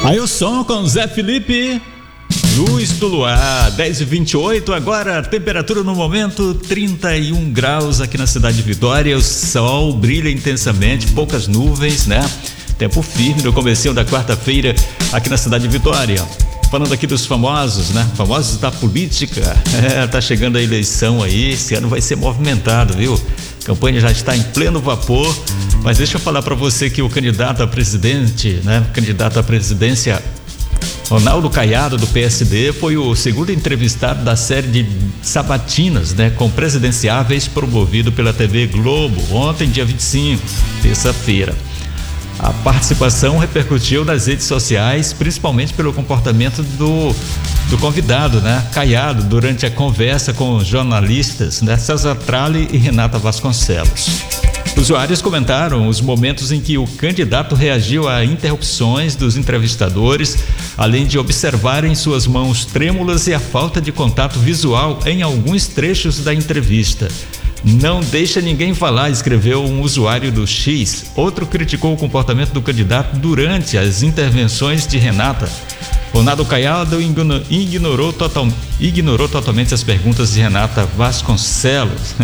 Aí o som com Zé Felipe, Luz do Luar, 10h28, agora a temperatura no momento 31 graus aqui na cidade de Vitória, o sol brilha intensamente, poucas nuvens, né? Tempo firme no comecinho da quarta-feira aqui na cidade de Vitória. Falando aqui dos famosos, né? Famosos da política, tá chegando a eleição aí, esse ano vai ser movimentado, viu? A campanha já está em pleno vapor, mas deixa eu falar para você que o candidato a presidente, né? Candidato à presidência, Ronaldo Caiado, do PSD, foi o segundo entrevistado da série de sabatinas, né? Com presidenciáveis, promovido pela TV Globo, ontem, dia 25, terça-feira. A participação repercutiu nas redes sociais, principalmente pelo comportamento do convidado, né? Caiado, durante a conversa com os jornalistas, né? César Tralli e Renata Vasconcelos. Usuários comentaram os momentos em que o candidato reagiu a interrupções dos entrevistadores, além de observarem suas mãos trêmulas e a falta de contato visual em alguns trechos da entrevista. Não deixa ninguém falar, escreveu um usuário do X. Outro criticou o comportamento do candidato durante as intervenções de Renata. Ronaldo Caiado ignorou totalmente as perguntas de Renata Vasconcelos.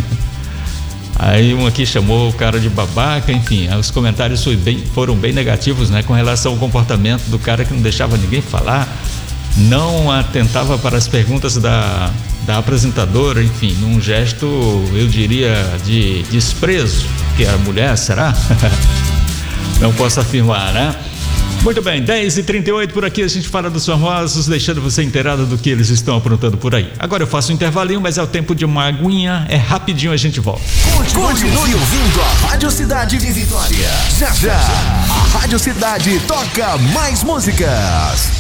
Aí um aqui chamou o cara de babaca, enfim, os comentários foram bem negativos, né? Com relação ao comportamento do cara que não deixava ninguém falar, não atentava para as perguntas da apresentadora, enfim, num gesto, eu diria, de desprezo, que a mulher, será? Não posso afirmar, né? Muito bem, 10h38 por aqui, a gente fala dos famosos, deixando você inteirado do que eles estão aprontando por aí. Agora eu faço um intervalinho, mas é o tempo de uma aguinha, é rapidinho, a gente volta. Continue ouvindo a Rádio Cidade de Vitória. Já, a Rádio Cidade toca mais músicas.